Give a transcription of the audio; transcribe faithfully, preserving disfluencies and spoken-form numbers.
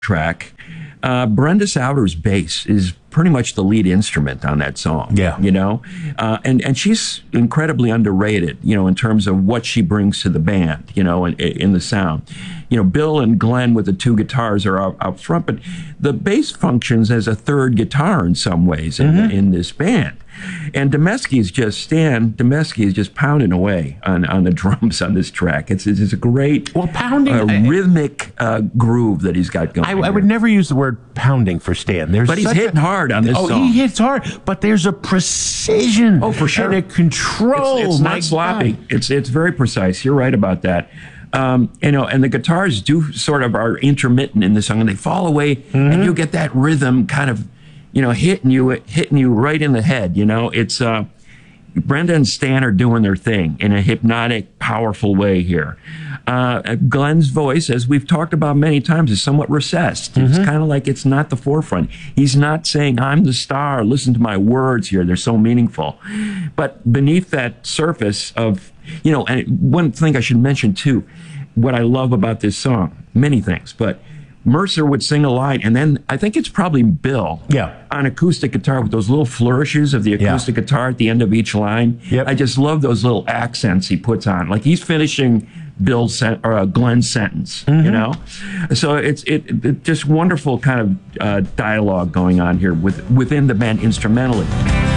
track, uh, Brenda Souders' bass is pretty much the lead instrument on that song. Yeah. You know? Uh, and, and she's incredibly underrated, you know, in terms of what she brings to the band, you know, in, in the sound. You know, Bill and Glenn with the two guitars are out, out front, but the bass functions as a third guitar in some ways in, mm-hmm. in this band. And Demesky is just, Stan Demesky is just pounding away on, on the drums on this track. It's, it's a great well, pounding, uh, I, rhythmic uh, groove that he's got going. I, I would never use the word pounding for Stan. There's but he's hitting a, hard on this oh, song. he hits hard, but there's a precision oh, for sure. and a control. It's, it's not sloppy. God. It's, it's very precise. You're right about that. Um, you know, and the guitars do sort of are intermittent in the song, and they fall away, mm-hmm. and you get that rhythm kind of, you know, hitting you, hitting you right in the head. You know, it's uh, Brenda and Stan are doing their thing in a hypnotic, powerful way here. Uh, Glenn's voice, as we've talked about many times, is somewhat recessed. Mm-hmm. It's kind of like it's not the forefront. He's not saying, I'm the star, listen to my words here, they're so meaningful. But beneath that surface of, you know, and one thing I should mention too, what I love about this song, many things, but Mercer would sing a line, and then I think it's probably Bill yeah. on acoustic guitar with those little flourishes of the acoustic yeah. guitar at the end of each line. Yep. I just love those little accents he puts on. Like he's finishing Bill's sen- or uh, Glenn's sentence, mm-hmm. you know? So it's it, it just wonderful kind of uh, dialogue going on here with within the band instrumentally.